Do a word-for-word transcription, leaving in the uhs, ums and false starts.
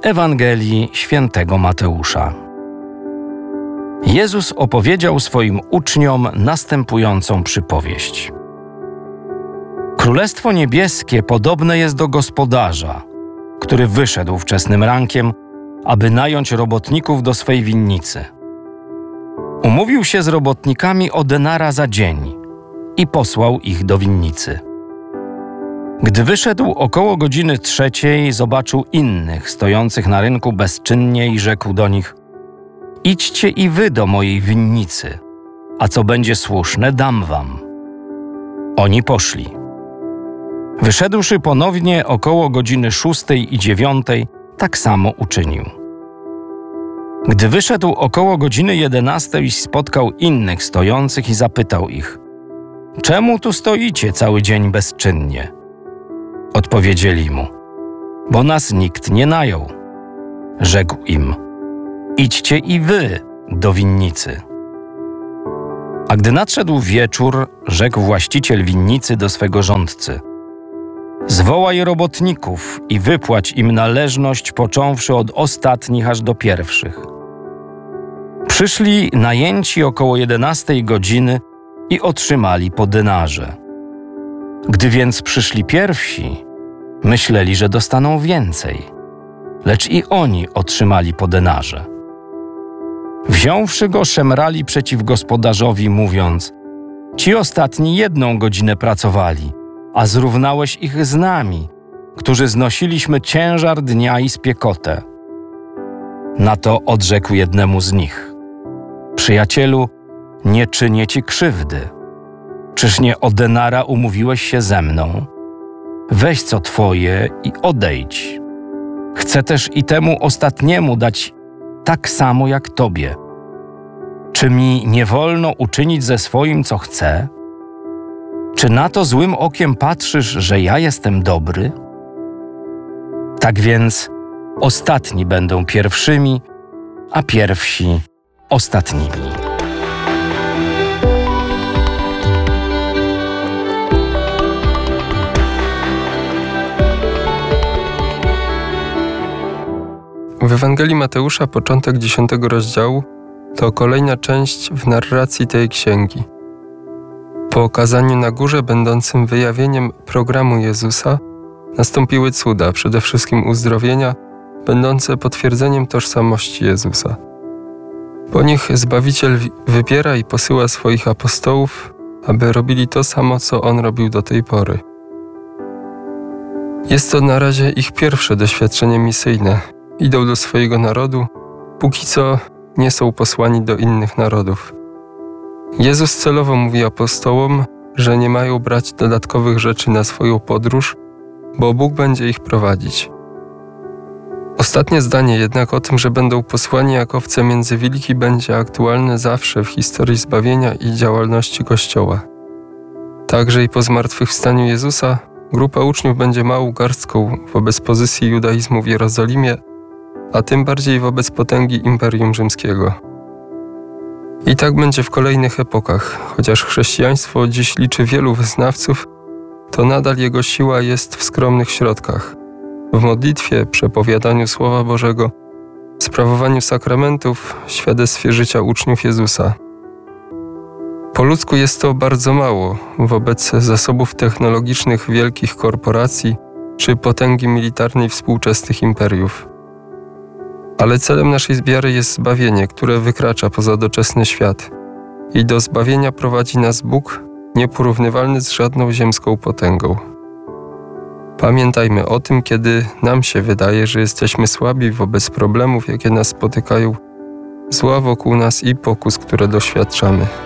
Ewangelii Świętego Mateusza. Jezus opowiedział swoim uczniom następującą przypowieść. Królestwo niebieskie podobne jest do gospodarza, który wyszedł wczesnym rankiem, aby nająć robotników do swej winnicy. Umówił się z robotnikami o denara za dzień i posłał ich do winnicy. Gdy wyszedł około godziny trzeciej, zobaczył innych stojących na rynku bezczynnie i rzekł do nich: idźcie i wy do mojej winnicy, a co będzie słuszne, dam wam. Oni poszli. Wyszedłszy ponownie około godziny szóstej i dziewiątej, tak samo uczynił. Gdy wyszedł około godziny jedenastej, spotkał innych stojących i zapytał ich: czemu tu stoicie cały dzień bezczynnie? Odpowiedzieli mu: bo nas nikt nie najął. Rzekł im: idźcie i wy do winnicy. A gdy nadszedł wieczór, rzekł właściciel winnicy do swego rządcy: zwołaj robotników i wypłać im należność, począwszy od ostatnich aż do pierwszych. Przyszli najęci około jedenastej godziny i otrzymali po denarze. Gdy więc przyszli pierwsi, myśleli, że dostaną więcej, lecz i oni otrzymali po denarze. Wziąwszy go, szemrali przeciw gospodarzowi, mówiąc: ci ostatni jedną godzinę pracowali, a zrównałeś ich z nami, którzy znosiliśmy ciężar dnia i spiekotę. Na to odrzekł jednemu z nich: przyjacielu, nie czynię ci krzywdy. Czyż nie o denara umówiłeś się ze mną? Weź co twoje i odejdź. Chcę też i temu ostatniemu dać tak samo jak tobie. Czy mi nie wolno uczynić ze swoim, co chcę? Czy na to złym okiem patrzysz, że ja jestem dobry? Tak więc ostatni będą pierwszymi, a pierwsi ostatnimi. W Ewangelii Mateusza, początek dziesiątego rozdziału, to kolejna część w narracji tej księgi. Po okazaniu na górze, będącym wyjawieniem programu Jezusa, nastąpiły cuda, przede wszystkim uzdrowienia, będące potwierdzeniem tożsamości Jezusa. Po nich Zbawiciel wybiera i posyła swoich apostołów, aby robili to samo, co On robił do tej pory. Jest to na razie ich pierwsze doświadczenie misyjne. Idą do swojego narodu, póki co nie są posłani do innych narodów. Jezus celowo mówi apostołom, że nie mają brać dodatkowych rzeczy na swoją podróż, bo Bóg będzie ich prowadzić. Ostatnie zdanie jednak o tym, że będą posłani jak owce między wilki, będzie aktualne zawsze w historii zbawienia i działalności Kościoła. Także i po zmartwychwstaniu Jezusa grupa uczniów będzie małą garstką wobec pozycji judaizmu w Jerozolimie, a tym bardziej wobec potęgi Imperium Rzymskiego. I tak będzie w kolejnych epokach. Chociaż chrześcijaństwo dziś liczy wielu wyznawców, to nadal jego siła jest w skromnych środkach. W modlitwie, przepowiadaniu Słowa Bożego, sprawowaniu sakramentów, świadectwie życia uczniów Jezusa. Po ludzku jest to bardzo mało wobec zasobów technologicznych wielkich korporacji czy potęgi militarnej współczesnych imperiów. Ale celem naszej wiary jest zbawienie, które wykracza poza doczesny świat. I do zbawienia prowadzi nas Bóg, nieporównywalny z żadną ziemską potęgą. Pamiętajmy o tym, kiedy nam się wydaje, że jesteśmy słabi wobec problemów, jakie nas spotykają, zła wokół nas i pokus, które doświadczamy.